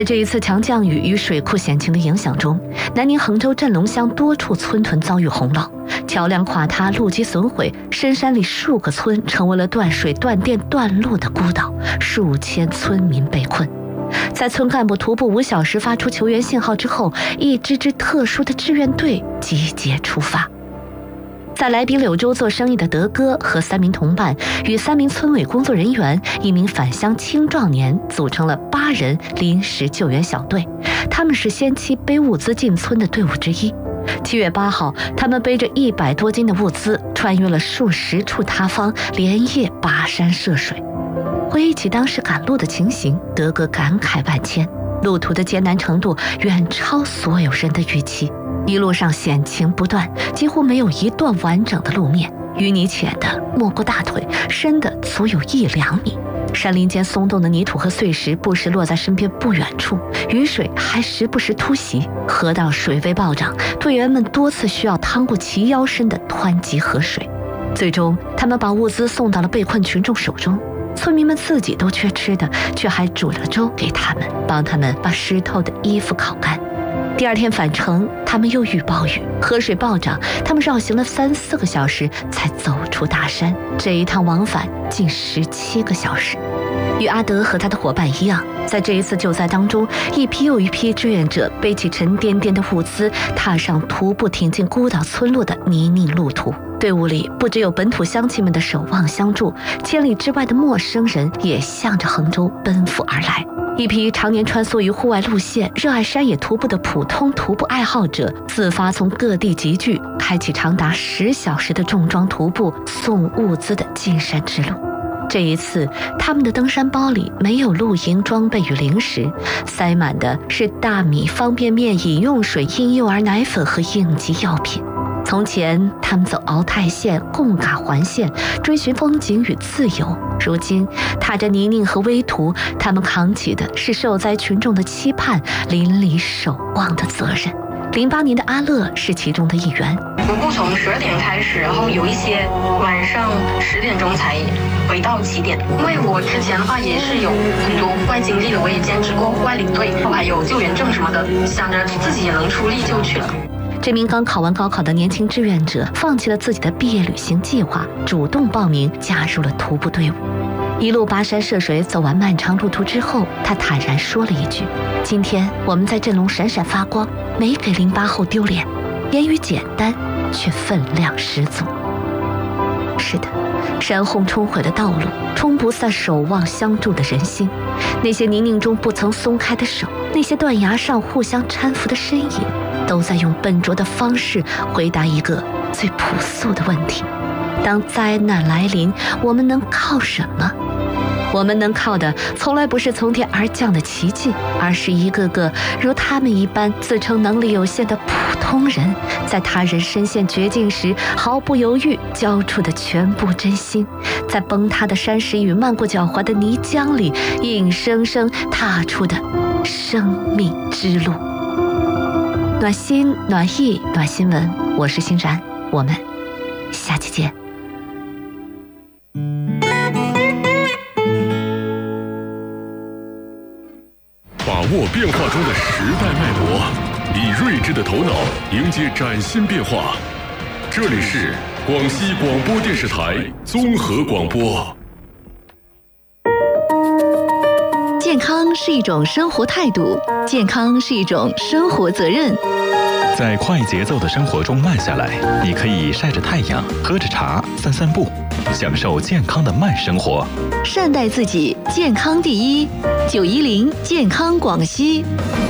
这一次强降雨与水库险情的影响中，南宁衡州镇龙乡多处村屯遭遇洪涝，桥梁垮塌，路基损毁，深山里数个村成为了断水、断电、断路的孤岛，数千村民被困。在村干部徒步5小时发出求援信号之后，一支支特殊的志愿队集结出发。在来宾柳州做生意的德哥和3名同伴与3名村委工作人员、1名返乡青壮年组成了8人临时救援小队，他们是先期背物资进村的队伍之一。7月8号，他们背着100多斤的物资，穿越了数十处塌方，连夜跋山涉水。回忆起当时赶路的情形，德哥感慨万千，路途的艰难程度远超所有人的预期。一路上险情不断，几乎没有一段完整的路面，淤泥浅的没过大腿，深的足有1、2米。山林间松动的泥土和碎石不时落在身边不远处，雨水还时不时突袭，河道水位暴涨，队员们多次需要趟过齐腰深的湍急河水。最终，他们把物资送到了被困群众手中。村民们自己都缺吃的，却还煮了粥给他们，帮他们把湿透的衣服烤干。第2天返程，他们又遇暴雨，河水暴涨，他们绕行了3、4个小时才走出大山。这一趟往返近17个小时。与阿德和他的伙伴一样，在这一次救灾当中，一批又一批志愿者背起沉甸甸的物资，踏上徒步挺进孤岛村落的泥泞路途。队伍里不只有本土乡亲们的守望相助，千里之外的陌生人也向着衡州奔赴而来。一批常年穿梭于户外路线、热爱山野徒步的普通徒步爱好者，自发从各地集聚，开启长达10小时的重装徒步送物资的进山之路。这一次，他们的登山包里没有露营装备与零食，塞满的是大米、方便面、饮用水、婴幼儿奶粉和应急药品。从前，他们走鳌泰线、贡嘎环线，追寻风景与自由。如今，踏着泥泞和危途，他们扛起的是受灾群众的期盼、邻里守望的责任。08年的阿乐是其中的一员。 徒步从12点开始，然后有一些晚上10点钟才回到起点。因为我之前的话也是有很多户外经历的，我也兼职过户外领队，还有救援证什么的，想着自己也能出力就去了。 这名刚考完高考的年轻志愿者放弃了自己的毕业旅行计划，主动报名加入了徒步队伍。一路跋山涉水走完漫长路途之后，他坦然说了一句：今天我们在镇龙闪闪发光，没给08后丢脸。言语简单，却分量十足。是的，山洪冲毁了道路，冲不散守望相助的人心。那些泥泞中不曾松开的手，那些断崖上互相搀扶的身影，都在用笨拙的方式回答一个最朴素的问题：当灾难来临，我们能靠什么？我们能靠的从来不是从天而降的奇迹，而是一个个如他们一般自称能力有限的普通人，在他人身陷绝境时毫不犹豫交出的全部真心，在崩塌的山石与漫过脚踝的泥浆里硬生生踏出的生命之路。暖心暖意暖新闻，我是欣然，我们下期见。 把握变化中的时代脉搏，以睿智的头脑迎接崭新变化。这里是广西广播电视台综合广播。 健康是一种生活态度，健康是一种生活责任。 在快节奏的生活中慢下来，你可以晒着太阳，喝着茶，散散步，享受健康的慢生活。 善待自己，健康第一。910健康广西。